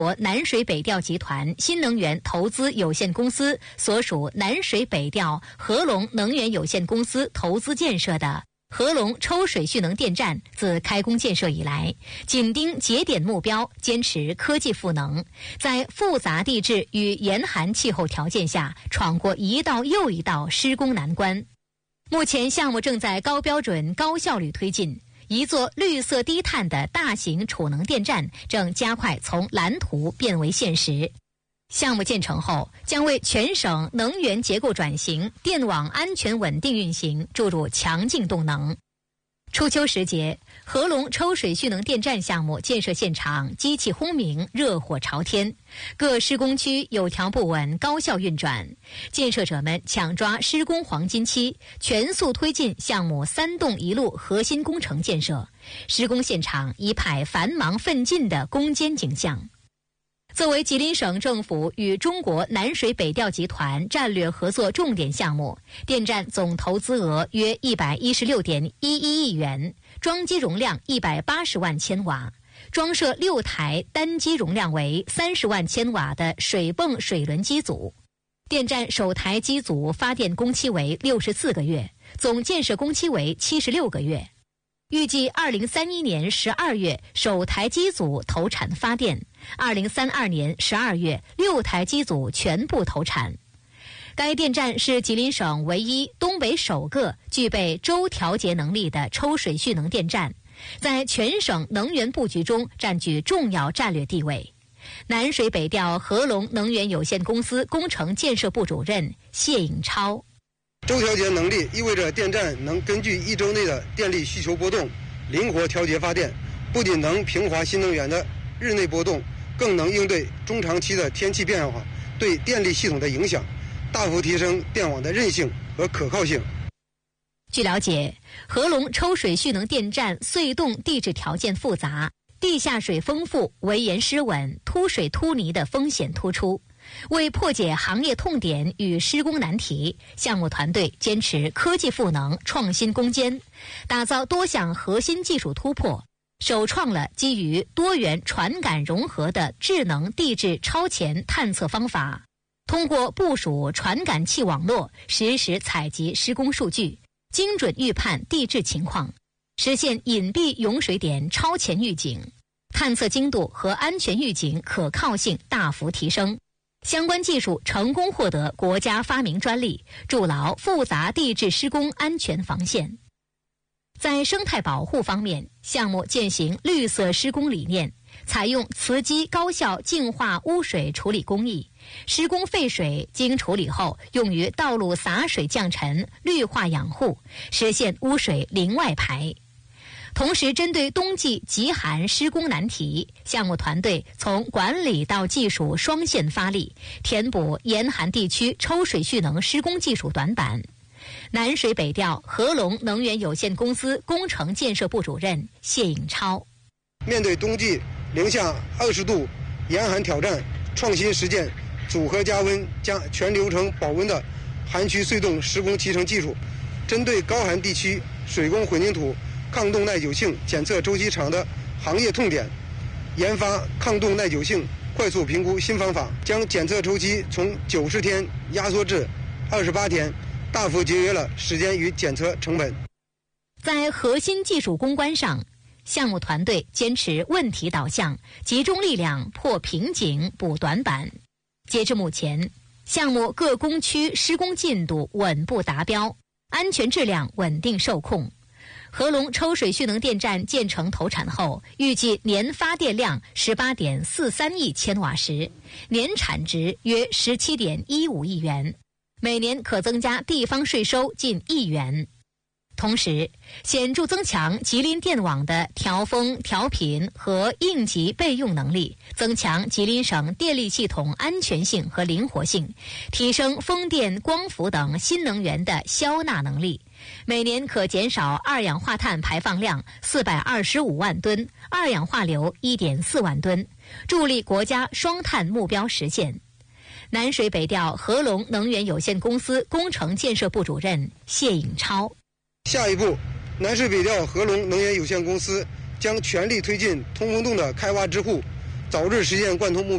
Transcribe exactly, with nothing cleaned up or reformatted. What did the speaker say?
国南水北调集团新能源投资有限公司所属南水北调合龙能源有限公司投资建设的合龙抽水蓄能电站自开工建设以来，紧盯节点目标，坚持科技赋能，在复杂地质与严寒气候条件下，闯过一道又一道施工难关。目前项目正在高标准、高效率推进。一座绿色低碳的大型储能电站正加快从蓝图变为现实。项目建成后，将为全省能源结构转型、电网安全稳定运行注入强劲动能。初秋时节，合龙抽水蓄能电站项目建设现场机器轰鸣，热火朝天，各施工区有条不紊，高效运转。建设者们抢抓施工黄金期，全速推进项目三栋一路核心工程建设，施工现场一派繁忙奋进的攻坚景象。作为吉林省政府与中国南水北调集团战略合作重点项目，电站总投资额约一百一十六点一一亿元，装机容量一百八十万千瓦，装设六台单机容量为三十万千瓦的水泵水轮机组。电站首台机组发电工期为六十四个月，总建设工期为七十六个月。预计二零三一年十二月首台机组投产发电，二零三二年十二月六台机组全部投产。该电站是吉林省唯一、东北首个具备周调节能力的抽水蓄能电站，在全省能源布局中占据重要战略地位。南水北调合龙能源有限公司工程建设部主任谢颖超。 周调节能力意味着电站能根据一周内的电力需求波动灵活调节发电，不仅能平滑新能源的日内波动，更能应对中长期的天气变化对电力系统的影响，大幅提升电网的韧性和可靠性。 据了解，合龙抽水蓄能电站隧洞地质条件复杂，地下水丰富，围岩失稳，突水突泥的风险突出。为破解行业痛点与施工难题，项目团队坚持科技赋能、创新攻坚，打造多项核心技术突破，首创了基于多元传感融合的智能地质超前探测方法，通过部署传感器网络，实时采集施工数据，精准预判地质情况，实现隐蔽涌水点超前预警，探测精度和安全预警可靠性大幅提升。相关技术成功获得国家发明专利，筑牢复杂地质施工安全防线。在生态保护方面，项目践行绿色施工理念，采用磁机高效净化污水处理工艺，施工废水经处理后用于道路洒水降尘、绿化养护，实现污水零外排。同时，针对冬季极寒施工难题，项目团队从管理到技术双线发力，填补严寒地区抽水蓄能施工技术短板。南水北调合龙能源有限公司工程建设部主任谢颖超。 面对冬季零下二十度严寒挑战，创新实践组合加温加全流程保温的寒区隧洞施工集成技术，针对高寒地区水工混凝土抗冻耐久性检测周期长的行业痛点，研发抗冻耐久性快速评估新方法，将检测周期从九十天压缩至二十八天，大幅节约了时间与检测成本。 在核心技术攻关上，项目团队坚持问题导向，集中力量破瓶颈、补短板。截至目前，项目各工区施工进度稳步达标，安全质量稳定受控。合龙抽水蓄能电站建成投产后，预计年发电量十八点四三亿千瓦时，年产值约十七点一五亿元，每年可增加地方税收近亿元。同时，显著增强吉林电网的调峰、调频和应急备用能力，增强吉林省电力系统安全性和灵活性，提升风电、光伏等新能源的消纳能力。每年可减少二氧化碳排放量四百二十五万吨，二氧化硫一点四万吨，助力国家双碳目标实现。南水北调合龙能源有限公司工程建设部主任谢颖超。 下一步，南水北调合龙能源有限公司将全力推进通风洞的开挖支护， 早日实现贯通目标。